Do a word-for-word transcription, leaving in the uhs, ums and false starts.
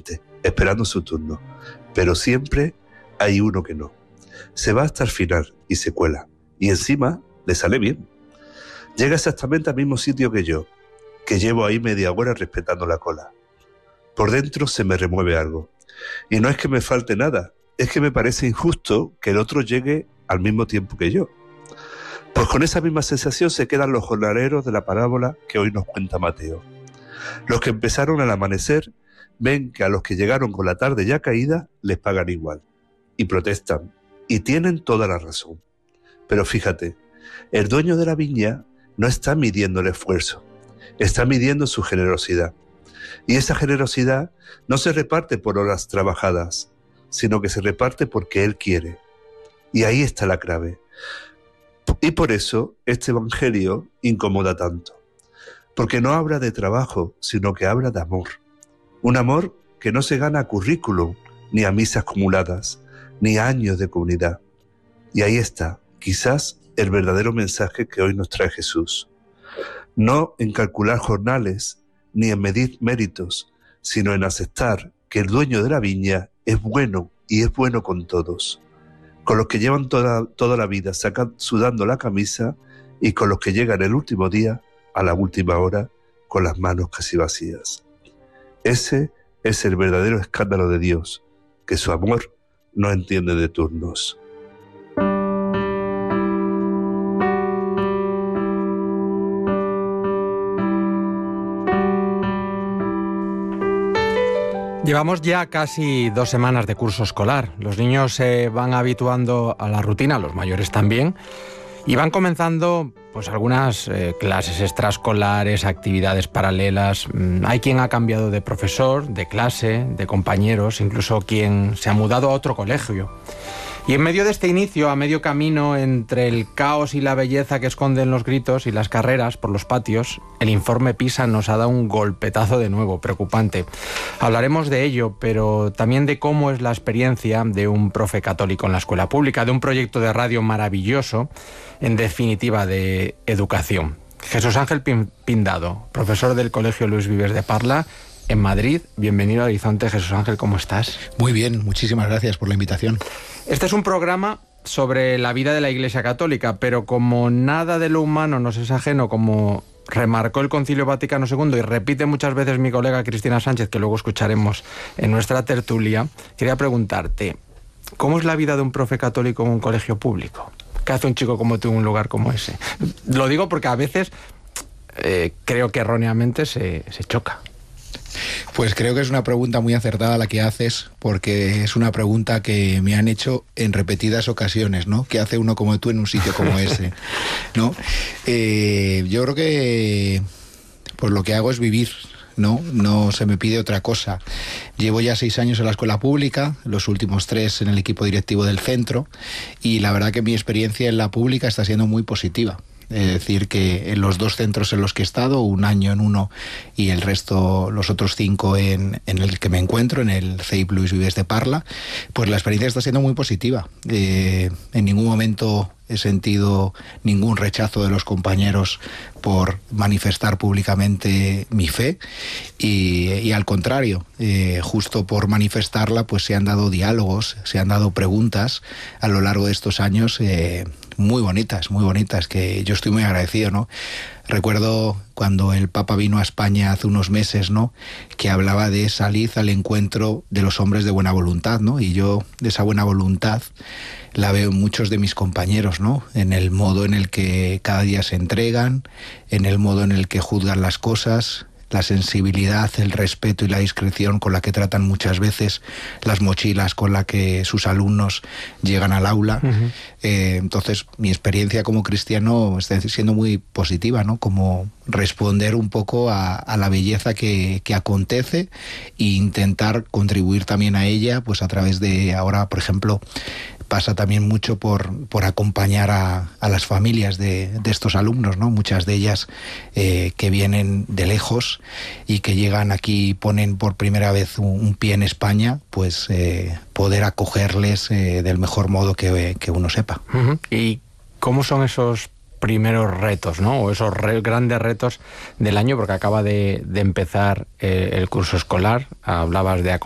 gente, esperando su turno, pero siempre hay uno que no. Se va hasta el final y se cuela, y encima le sale bien. Llega exactamente al mismo sitio que yo, que llevo ahí media hora respetando la cola. Por dentro se me remueve algo, y no es que me falte nada, es que me parece injusto que el otro llegue al mismo tiempo que yo. Pues con esa misma sensación se quedan los jornaleros de la parábola que hoy nos cuenta Mateo. Los que empezaron al amanecer ven que a los que llegaron con la tarde ya caída les pagan igual, y protestan, y tienen toda la razón. Pero fíjate, el dueño de la viña no está midiendo el esfuerzo, está midiendo su generosidad. Y esa generosidad no se reparte por horas trabajadas, sino que se reparte porque Él quiere. Y ahí está la clave. Y por eso este evangelio incomoda tanto. Porque no habla de trabajo, sino que habla de amor. Un amor que no se gana a currículum, ni a misas acumuladas, ni a años de comunidad. Y ahí está, quizás, el verdadero mensaje que hoy nos trae Jesús. No en calcular jornales, ni en medir méritos, sino en aceptar que el dueño de la viña es bueno y es bueno con todos. Con los que llevan toda, toda la vida sacan, sudando la camisa y con los que llegan el último día, a la última hora, con las manos casi vacías. Ese es el verdadero escándalo de Dios, que su amor no entiende de turnos. Llevamos ya casi dos semanas de curso escolar. Los niños se van habituando a la rutina, los mayores también, y van comenzando pues algunas eh, clases extraescolares, actividades paralelas. Hay quien ha cambiado de profesor, de clase, de compañeros, incluso quien se ha mudado a otro colegio. Y en medio de este inicio, a medio camino entre el caos y la belleza que esconden los gritos y las carreras por los patios, el informe PISA nos ha dado un golpetazo de nuevo, preocupante. Hablaremos de ello, pero también de cómo es la experiencia de un profe católico en la escuela pública, de un proyecto de radio maravilloso, en definitiva de educación. Jesús Ángel Pindado, profesor del Colegio Luis Vives de Parla, en Madrid. Bienvenido a Horizonte, Jesús Ángel, ¿cómo estás? Muy bien, muchísimas gracias por la invitación. Este es un programa sobre la vida de la Iglesia Católica, pero como nada de lo humano nos es ajeno, como remarcó el Concilio Vaticano segundo y repite muchas veces mi colega Cristina Sánchez, que luego escucharemos en nuestra tertulia, quería preguntarte, ¿cómo es la vida de un profe católico en un colegio público? ¿Qué hace un chico como tú en un lugar como ese? Lo digo porque a veces eh, creo que erróneamente se, se choca. Pues creo que es una pregunta muy acertada la que haces, porque es una pregunta que me han hecho en repetidas ocasiones, ¿no? ¿Qué hace uno como tú en un sitio como ese? ¿No? Eh, yo creo que pues lo que hago es vivir, ¿no? No se me pide otra cosa. Llevo ya seis años en la escuela pública, los últimos tres en el equipo directivo del centro, y la verdad que mi experiencia en la pública está siendo muy positiva. Es decir, que en los dos centros en los que he estado, un año en uno y el resto, los otros cinco en, en el que me encuentro, en el C E I P Luis Vives de Parla, pues la experiencia está siendo muy positiva. Eh, en ningún momento he sentido ningún rechazo de los compañeros por manifestar públicamente mi fe y, y al contrario, eh, justo por manifestarla, pues se han dado diálogos, se han dado preguntas a lo largo de estos años eh, muy bonitas, muy bonitas, que yo estoy muy agradecido, ¿no? Recuerdo cuando el Papa vino a España hace unos meses, ¿no?, que hablaba de salir al encuentro de los hombres de buena voluntad, ¿no? Y yo de esa buena voluntad la veo en muchos de mis compañeros, ¿no? En el modo en el que cada día se entregan, en el modo en el que juzgan las cosas, la sensibilidad, el respeto y la discreción con la que tratan muchas veces las mochilas con la que sus alumnos llegan al aula. Uh-huh. Eh, entonces, mi experiencia como cristiano está siendo muy positiva, ¿no? Como responder un poco a, a la belleza que, que acontece e intentar contribuir también a ella, pues a través de, ahora, por ejemplo, pasa también mucho por, por acompañar a, a las familias de, de estos alumnos, ¿no? Muchas de ellas eh, que vienen de lejos y que llegan aquí y ponen por primera vez un, un pie en España, pues eh, poder acogerles eh, del mejor modo que, que uno sepa. Uh-huh. ¿Y cómo son esos primeros retos, ¿no? O esos re- grandes retos del año, porque acaba de, de empezar eh, el curso escolar? Hablabas de acompañar